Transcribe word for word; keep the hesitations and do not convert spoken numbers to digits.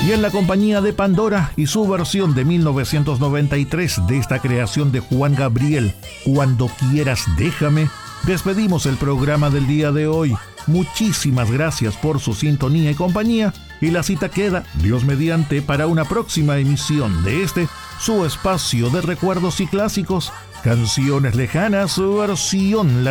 Y en la compañía de Pandora y su versión de mil novecientos noventa y tres de esta creación de Juan Gabriel, Cuando quieras déjame, despedimos el programa del día de hoy. Muchísimas gracias por su sintonía y compañía, y la cita queda, Dios mediante, para una próxima emisión de este, su espacio de recuerdos y clásicos, Canciones Lejanas, versión